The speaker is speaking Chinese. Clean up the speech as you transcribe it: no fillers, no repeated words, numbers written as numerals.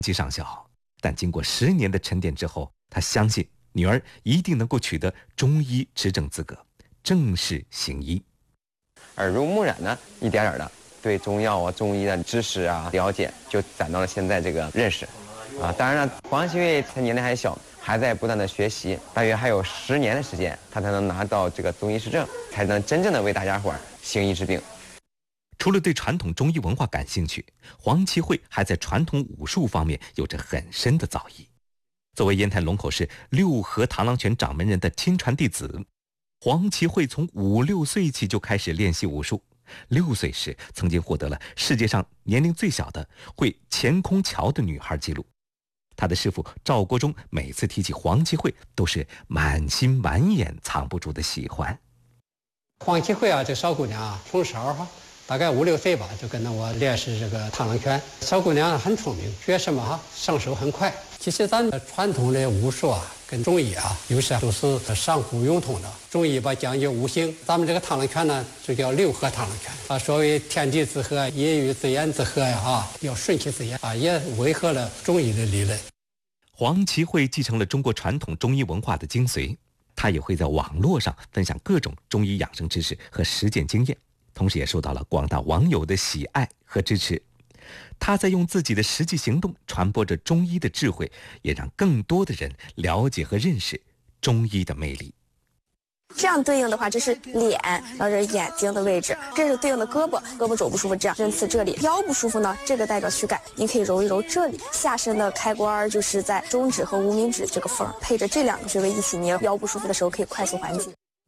即上校，但经过10年的沉淀之后，他相信女儿一定能够取得中医执证资格，正式行医。 耳濡目染呢，一点点的对中药啊、中医的知识啊了解，就攒到了现在这个认识。当然了，黄希慧他年龄还小，还在不断的学习，大约还有10年的时间，他才能拿到这个中医师证，才能真正的为大家伙行医治病。 除了对传统中医文化感兴趣，黄其慧还在传统武术方面有着很深的造诣。作为烟台龙口市六合螳螂拳掌门人的亲传弟子，黄其慧从5、6岁起就开始练习武术。6岁时曾经获得了世界上年龄最小的会前空桥的女孩记录。他的师傅赵国忠每次提起黄其慧，都是满心满眼藏不住的喜欢。 黄其慧啊，这小姑娘啊，从小大概5、6岁吧，就跟着我练习这个螳螂拳。小姑娘很聪明，学什么上手很快。其实咱们传统的武术啊，跟中医啊，有些都是相互融通的。中医吧讲究五行，咱们这个螳螂拳呢，就叫六合螳螂拳所谓天地之和，阴与自然之和要顺其自然也违和了中医的理论。 黄其慧继承了中国传统中医文化的精髓，他也会在网络上分享各种中医养生知识和实践经验，同时也受到了广大网友的喜爱和支持。他在用自己的实际行动传播着中医的智慧，也让更多的人了解和认识中医的魅力。 这样对应的话，这是脸，然后这是眼睛的位置，这是对应的胳膊，胳膊肘不舒服，这样针刺这里；腰不舒服呢，这个代表躯干，你可以揉一揉这里。下身的开关就是在中指和无名指这个缝，配着这2个穴位一起捏，腰不舒服的时候可以快速缓解。